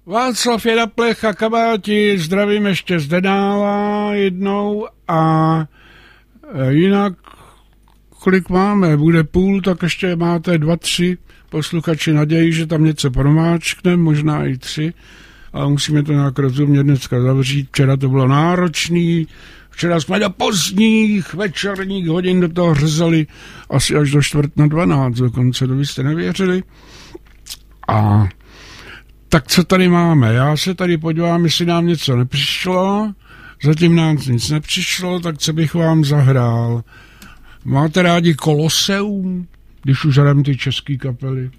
Václav Jadaplech a Kabáti, zdravím ještě z Denála jednou a jinak kolik máme, bude půl, tak ještě máte 2, 3 posluchači naději, že tam něco promáčkneme, možná i 3, ale musíme to nějak rozumně dneska zavřít. Včera to bylo náročný, včera jsme do pozdních večerních hodin do toho hrzeli asi až do 11:45, dokonce to byste nevěřili. A tak co tady máme? Já se tady podívám, jestli nám něco nepřišlo. Zatím nám nic nepřišlo, tak co bych vám zahrál? Máte rádi Koloseum, když už hrám ty český kapely?